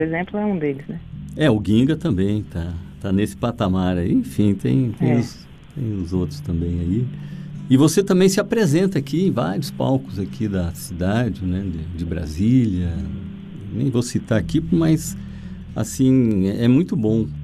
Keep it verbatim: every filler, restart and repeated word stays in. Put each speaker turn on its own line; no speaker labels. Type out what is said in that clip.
exemplo, é um deles, né?
É, o Ginga também tá, tá nesse patamar aí. Enfim, tem, tem,
É.
os, tem os outros também aí. E você também se apresenta aqui em vários palcos aqui da cidade, né? De, de Brasília. Nem vou citar aqui, mas assim, é, é muito bom